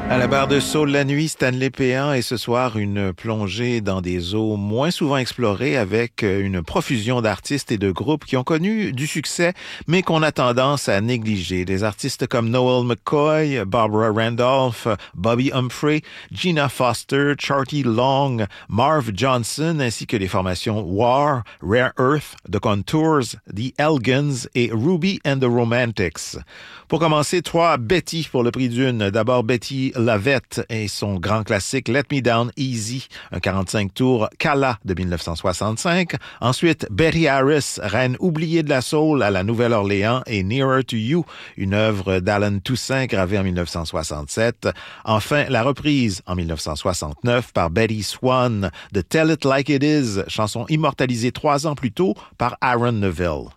À la barre de Saule la nuit, Stanley Péan et ce soir une plongée dans des eaux moins souvent explorées avec une profusion d'artistes et de groupes qui ont connu du succès mais qu'on a tendance à négliger. Des artistes comme Noel McCoy, Barbara Randolph, Bobby Humphrey, Gina Foster, Charty Long, Marv Johnson ainsi que les formations War, Rare Earth, The Contours, The Elgins et Ruby and the Romantics. Pour commencer, 3 Betty pour le prix d'une. D'abord Betty Lavette et son grand classique Let Me Down Easy, un 45 tours Cala de 1965. Ensuite, Betty Harris, reine oubliée de la soul à la Nouvelle-Orléans et Nearer to You, une œuvre d'Alan Toussaint gravée en 1967. Enfin, la reprise en 1969 par Betty Swan de Tell It Like It Is, chanson immortalisée 3 ans plus tôt par Aaron Neville.